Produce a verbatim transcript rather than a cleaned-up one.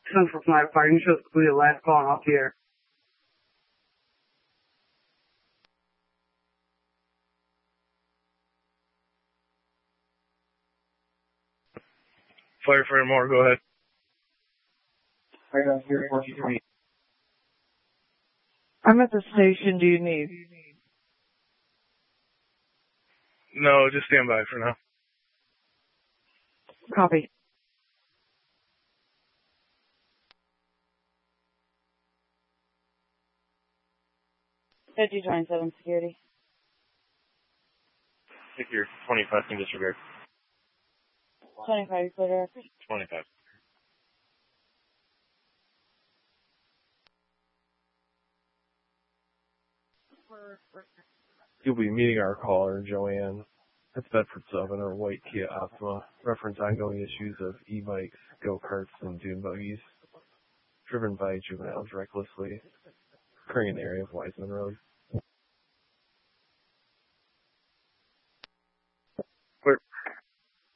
Central Sniper Fire. You should be the last call off the air. Firefighter Moore, go ahead. I'm at the station. Do you need? No, just stand by for now. Copy. fifty twenty-seven security. Take your twenty-five can disregard. twenty-five, you clear to record. twenty-five. You'll be meeting our caller, Joanne. That's Bedford Southern or White Kia Optima. Reference ongoing issues of e-bikes, go-karts, and dune buggies driven by juveniles recklessly, occurring in the area of Wiseman Road.